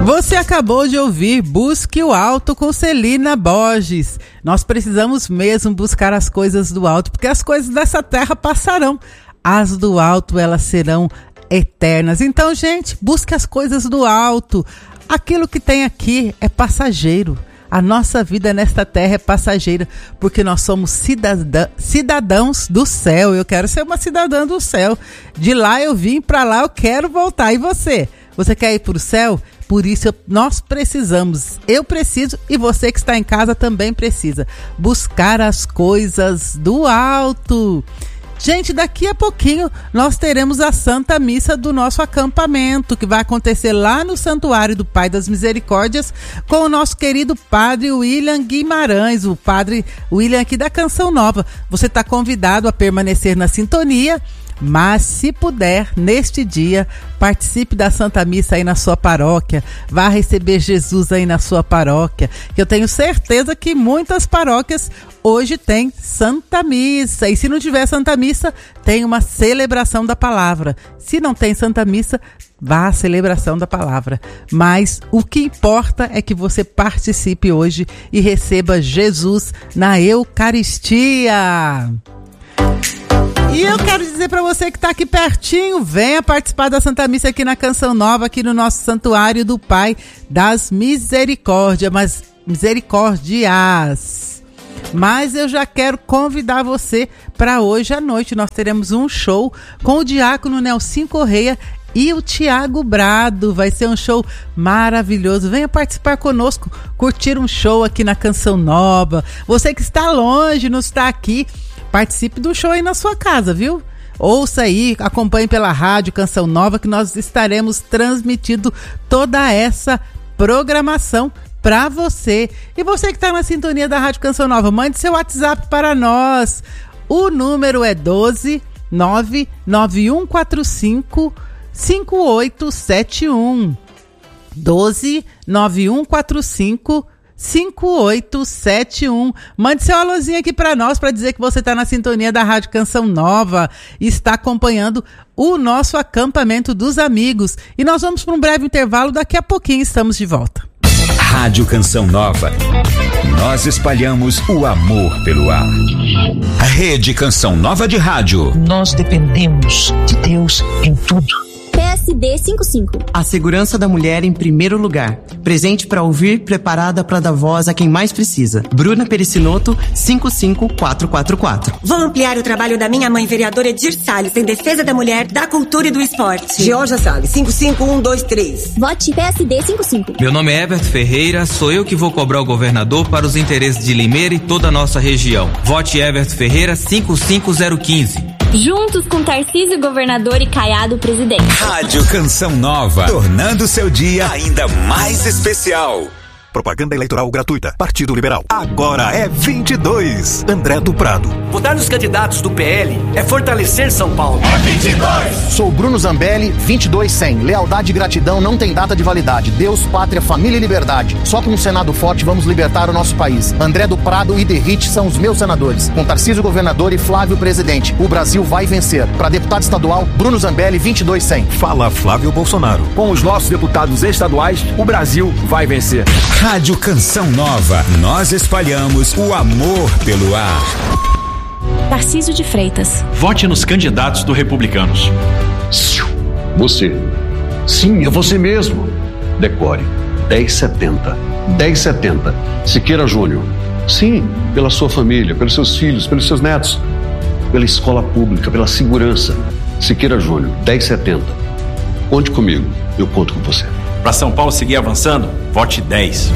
Você acabou de ouvir Busque o Alto com Celina Borges. Nós precisamos mesmo buscar as coisas do alto, porque as coisas dessa terra passarão. As do alto, elas serão eternas. Então, gente, busque as coisas do alto. Aquilo que tem aqui é passageiro. A nossa vida nesta terra é passageira, porque nós somos cidadãos do céu. Eu quero ser uma cidadã do céu. De lá eu vim, para lá eu quero voltar. E você? Você quer ir para o céu? Por isso nós precisamos, eu preciso e você que está em casa também precisa buscar as coisas do alto. Gente, daqui a pouquinho nós teremos a Santa Missa do nosso acampamento, que vai acontecer lá no Santuário do Pai das Misericórdias, com o nosso querido Padre William Guimarães, o Padre William aqui da Canção Nova. Você está convidado a permanecer na sintonia, mas se puder, neste dia, participe da Santa Missa aí na sua paróquia, vá receber Jesus aí na sua paróquia, que eu tenho certeza que muitas paróquias hoje têm Santa Missa, e se não tiver Santa Missa, tem uma celebração da palavra. Se não tem Santa Missa, vá à celebração da palavra, mas o que importa é que você participe hoje e receba Jesus na Eucaristia. E eu quero dizer para você que está aqui pertinho, venha participar da Santa Missa aqui na Canção Nova, aqui no nosso Santuário do Pai das Misericórdias, Mas eu já quero convidar você para hoje à noite. Nós teremos um show com o diácono Nelson Correia e o Tiago Brado. Vai ser um show maravilhoso. Venha participar conosco, curtir um show aqui na Canção Nova. Você que está longe, não está aqui, participe do show aí na sua casa, viu? Ouça aí, acompanhe pela rádio Canção Nova, que nós estaremos transmitindo toda essa programação para você. E você que está na sintonia da Rádio Canção Nova, mande seu WhatsApp para nós. O número é 12-99145-5871. 12-9145-5871. Mande seu alôzinho aqui para nós, para dizer que você está na sintonia da Rádio Canção Nova e está acompanhando o nosso acampamento dos amigos. E nós vamos para um breve intervalo, daqui a pouquinho estamos de volta. Rádio Canção Nova. Nós espalhamos o amor pelo ar. Rede Canção Nova de Rádio. Nós dependemos de Deus em tudo. PSD 55. A segurança da mulher em primeiro lugar. Presente para ouvir, preparada para dar voz a quem mais precisa. Bruna Pericinoto, 55444. Vou ampliar o trabalho da minha mãe, vereadora Edir Salles, em defesa da mulher, da cultura e do esporte. Georgia Salles, 55123. Vote PSD 55. Meu nome é Everton Ferreira, sou eu que vou cobrar o governador para os interesses de Limeira e toda a nossa região. Vote Everton Ferreira, 55015. Juntos com Tarcísio, governador, e Caiado, presidente. Rádio Canção Nova, tornando seu dia ainda mais especial. Propaganda eleitoral gratuita. Partido Liberal. Agora é 22. André do Prado. Votar nos candidatos do PL é fortalecer São Paulo. É 22. Sou Bruno Zambelli, 22-100. Lealdade e gratidão não tem data de validade. Deus, pátria, família e liberdade. Só com um Senado forte vamos libertar o nosso país. André do Prado e Derrite são os meus senadores. Com Tarcísio governador e Flávio presidente. O Brasil vai vencer. Para deputado estadual, Bruno Zambelli, 22-100. Fala Flávio Bolsonaro. Com os nossos deputados estaduais, o Brasil vai vencer. Rádio Canção Nova. Nós espalhamos o amor pelo ar. Tarcísio de Freitas. Vote nos candidatos do Republicanos. Você. Sim, é você mesmo. Decore 1070. 1070. Siqueira Júnior. Sim, pela sua família, pelos seus filhos, pelos seus netos. Pela escola pública, pela segurança. Siqueira Júnior, 1070. Conte comigo, eu conto com você. Para São Paulo seguir avançando, vote 10.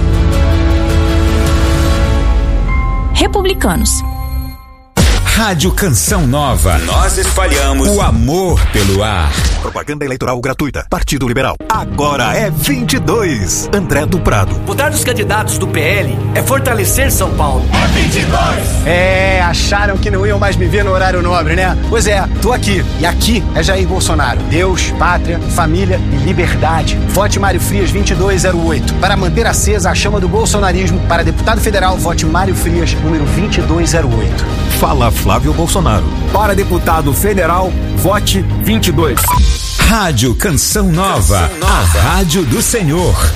Republicanos. Rádio Canção Nova. Nós espalhamos o amor pelo ar. Propaganda eleitoral gratuita. Partido Liberal. Agora é 22. André do Prado. Votar nos candidatos do PL é fortalecer São Paulo. É 22. Acharam que não iam mais me ver no horário nobre, né? Pois é, tô aqui. E aqui é Jair Bolsonaro. Deus, pátria, família e liberdade. Vote Mário Frias 2208. Para manter acesa a chama do bolsonarismo, para deputado federal, vote Mário Frias, número 2208. Fala Flávio Bolsonaro. Para deputado federal, vote 22. Rádio Canção Nova. A rádio do Senhor.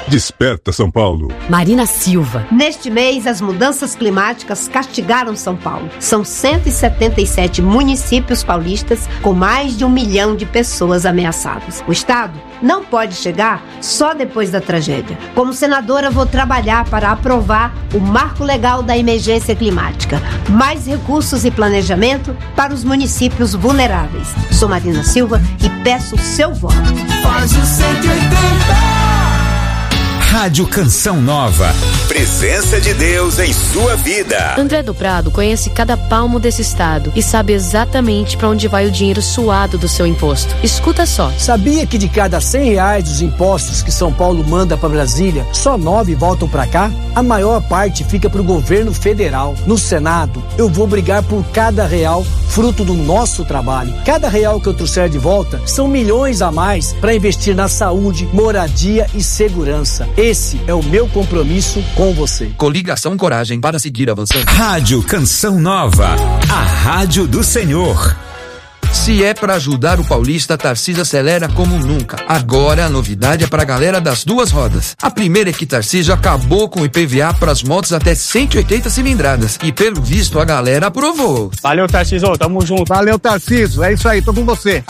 Desperta São Paulo. Marina Silva. Neste mês, as mudanças climáticas castigaram São Paulo. São 177 municípios paulistas com mais de 1 milhão de pessoas ameaçadas. O Estado não pode chegar só depois da tragédia. Como senadora, vou trabalhar para aprovar o Marco Legal da Emergência Climática. Mais recursos e planejamento para os municípios vulneráveis. Sou Marina Silva e peço o seu voto. Faz o 180. Rádio Canção Nova. Presença de Deus em sua vida. André do Prado conhece cada palmo desse estado e sabe exatamente para onde vai o dinheiro suado do seu imposto. Escuta só. Sabia que de cada R$100 dos impostos que São Paulo manda para Brasília, só 9 voltam para cá? A maior parte fica para o governo federal. No Senado, eu vou brigar por cada real, fruto do nosso trabalho. Cada real que eu trouxer de volta são milhões a mais para investir na saúde, moradia e segurança. Esse é o meu compromisso com você. Coligação Coragem para seguir avançando. Rádio Canção Nova, a rádio do Senhor. Se é para ajudar o paulista, Tarcísio acelera como nunca. Agora a novidade é para a galera das duas rodas. A primeira é que Tarcísio acabou com o IPVA para as motos até 180 cilindradas. E pelo visto a galera aprovou. Valeu, Tarcísio, tamo junto. Valeu, Tarcísio, é isso aí, tô com você.